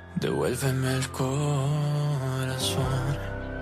Devuélveme el corazón.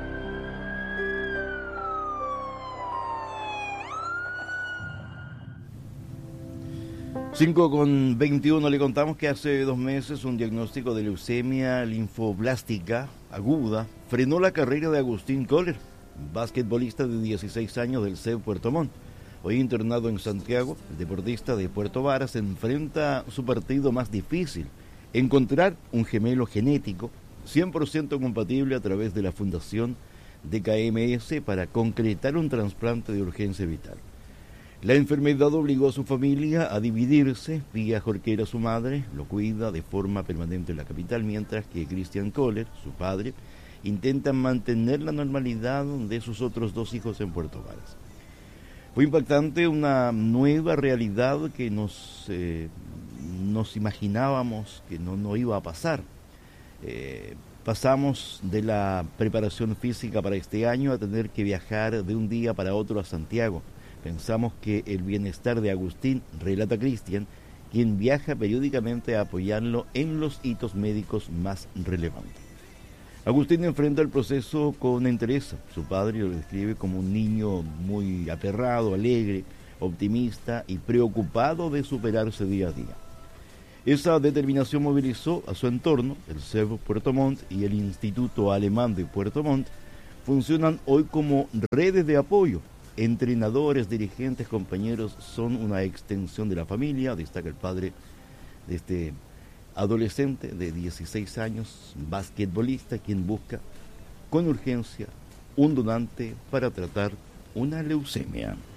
5:21 le contamos que hace 2 meses un diagnóstico de leucemia linfoblástica aguda frenó la carrera de Agustín Kohler, basquetbolista de 16 años del CEU Puerto Montt. Hoy internado en Santiago, el deportista de Puerto Varas enfrenta su partido más difícil: encontrar un gemelo genético 100% compatible a través de la Fundación DKMS para concretar un trasplante de urgencia vital. La enfermedad obligó a su familia a dividirse. Pía Jorquera, su madre, lo cuida de forma permanente en la capital, mientras que Cristian Kohler, su padre, intenta mantener la normalidad de sus otros 2 hijos en Puerto Varas. Fue impactante, una nueva realidad que nos imaginábamos que no iba a pasar. Pasamos de la preparación física para este año a tener que viajar de un día para otro a Santiago. Pensamos que el bienestar de Agustín, relata Cristian, quien viaja periódicamente a apoyarlo en los hitos médicos más relevantes. Agustín enfrenta el proceso con entereza. Su padre lo describe como un niño muy aperrado, alegre, optimista y preocupado de superarse día a día. Esa determinación movilizó a su entorno. El CEU Puerto Montt y el Instituto Alemán de Puerto Montt funcionan hoy como redes de apoyo. Entrenadores, dirigentes, compañeros son una extensión de la familia, destaca el padre de este adolescente de 16 años, basquetbolista, quien busca con urgencia un donante para tratar una leucemia.